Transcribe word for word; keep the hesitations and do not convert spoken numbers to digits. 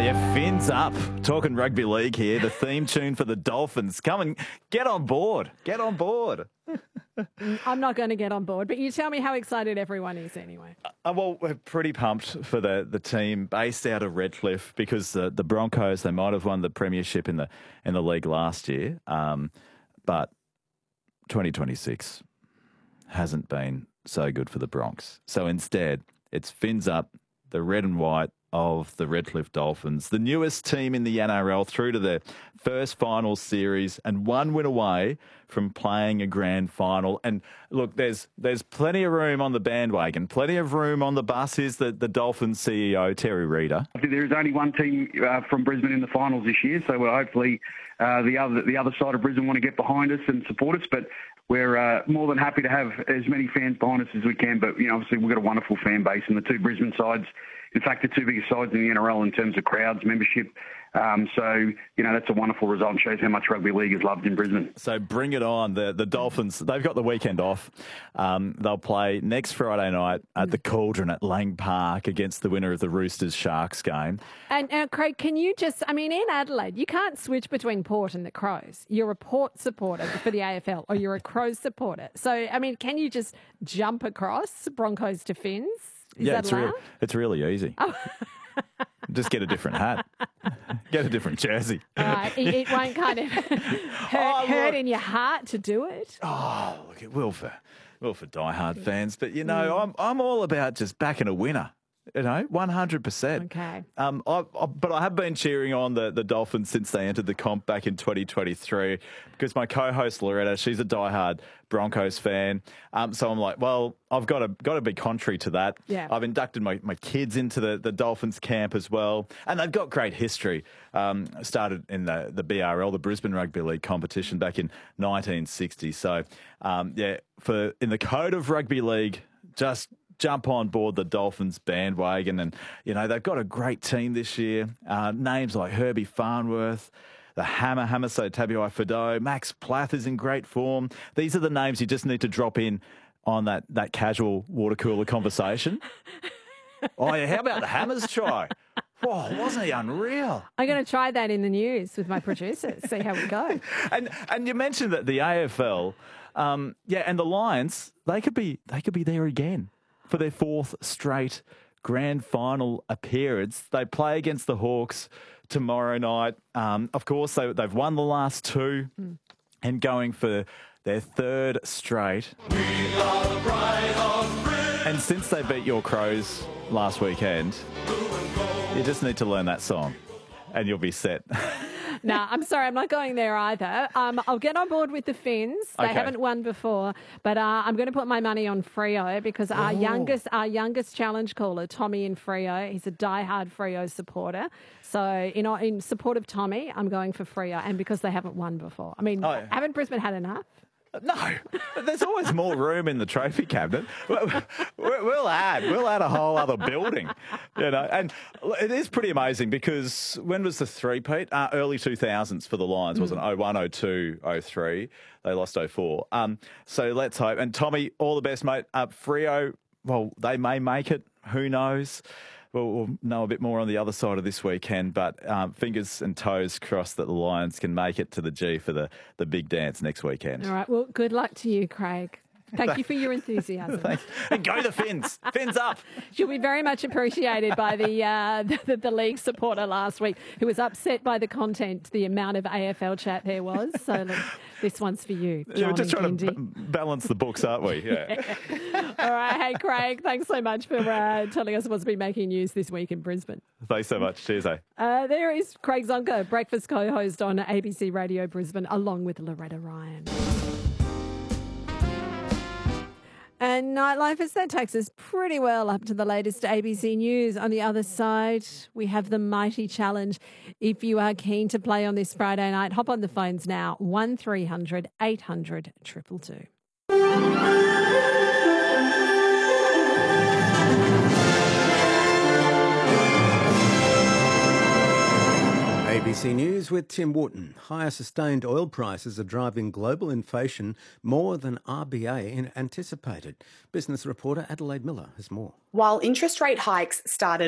yeah, fins up. Talking rugby league here. The theme tune for the Dolphins. Come and get on board. Get on board. I'm not going to get on board, but you tell me how excited everyone is anyway. Uh, well, we're pretty pumped for the, the team based out of Redcliffe because uh, the Broncos, they might have won the premiership in the in the league last year, um, but twenty twenty-six hasn't been so good for the Bronx. So instead, it's fins up, the red and white of the Redcliffe Dolphins, the newest team in the N R L, through to their first final series and one win away from playing a grand final. And look, there's there's plenty of room on the bandwagon, plenty of room on the bus. Is the, the Dolphins C E O, Terry Reader. There is only one team uh, from Brisbane in the finals this year, so we're hopefully uh, the other the other side of Brisbane want to get behind us and support us, but we're uh, more than happy to have as many fans behind us as we can. But, you know, obviously we've got a wonderful fan base, and the two Brisbane sides, in fact, the two biggest sides in the N R L in terms of crowds, membership. Um, so, you know, that's a wonderful result and shows how much rugby league is loved in Brisbane. So bring it on. The the Dolphins, they've got the weekend off. Um, they'll play next Friday night at the Cauldron at Lang Park against the winner of the Roosters-Sharks game. And, and Craig, can you just, I mean, in Adelaide, you can't switch between Port and the Crows. You're a Port supporter for the A F L or you're a Crows supporter. So, I mean, can you just jump across Broncos to Fins? Is yeah, that it's, allowed? real, it's really easy. Oh. Just get a different hat. Get a different jersey. All right. It, it won't kind of hurt, oh, hurt in your heart to do it. Oh, look, it will for, will for diehard fans. But, you know, I'm, I'm all about just backing a winner. You know, one hundred percent. Okay. Um, I, I, but I have been cheering on the, the Dolphins since they entered the comp back in twenty twenty-three because my co-host Loretta, she's a diehard Broncos fan. Um, so I'm like, well, I've got to got to be contrary to that. Yeah. I've inducted my, my kids into the, the Dolphins camp as well, and they've got great history. Um, started in the the B R L, the Brisbane Rugby League competition, back in nineteen sixty. So um, yeah, for in the code of rugby league, just jump on board the Dolphins bandwagon. And, you know, they've got a great team this year. Uh, names like Herbie Farnworth, the Hammer, Hamiso Tabuai-Fidow, Max Plath is in great form. These are the names you just need to drop in on that, that casual water cooler conversation. Oh, yeah, how about the Hammers try? Whoa, wasn't he unreal? I'm going to try that in the news with my producers, see how we go. And and you mentioned that the A F L, um, yeah, and the Lions, they could be they could be there again for their fourth straight grand final appearance. They play against the Hawks tomorrow night. Um, of course, they, they've won the last two mm. and going for their third straight. We are the pride of Britain. And since they beat your Crows last weekend, you just need to learn that song and you'll be set. No, nah, I'm sorry, I'm not going there either. Um, I'll get on board with the Fins. They okay. haven't won before, but uh, I'm going to put my money on Freo because our Ooh. youngest, our youngest challenge caller, Tommy in Freo, he's a diehard Freo supporter. So in in support of Tommy, I'm going for Freo, and because they haven't won before. I mean, oh, yeah. haven't Brisbane had enough? No, there's always more room in the trophy cabinet. We'll add, we'll add a whole other building, you know. And it is pretty amazing because when was the three-peat? Uh, early two thousands for the Lions, mm. wasn't it? oh one, oh two, oh three. They lost oh four. Um, so let's hope. And Tommy, all the best, mate. Uh, Freo, well, they may make it. Who knows? Well, we'll know a bit more on the other side of this weekend, but um, fingers and toes crossed that the Lions can make it to the G for the, the big dance next weekend. All right. Well, good luck to you, Craig. Thank you for your enthusiasm. Thanks. And go the Fins. Fins up. She'll be very much appreciated by the, uh, the the league supporter last week who was upset by the content, the amount of A F L chat there was. So look, this one's for you, John. Yeah, we're just trying Gindy. to b- balance the books, aren't we? Yeah. yeah. All right. Hey, Craig, thanks so much for uh, telling us what's been making news this week in Brisbane. Thanks so much. Cheers, eh? Uh, there is Craig Zonka, breakfast co-host on A B C Radio Brisbane, along with Loretta Ryan. And nightlife as that takes us pretty well up to the latest A B C News. On the other side, we have the Mighty Challenge. If you are keen to play on this Friday night, hop on the phones now, one three hundred eight hundred two two two. A B C News with Tim Wooten. Higher sustained oil prices are driving global inflation more than R B A anticipated. Business reporter Adelaide Miller has more. While interest rate hikes started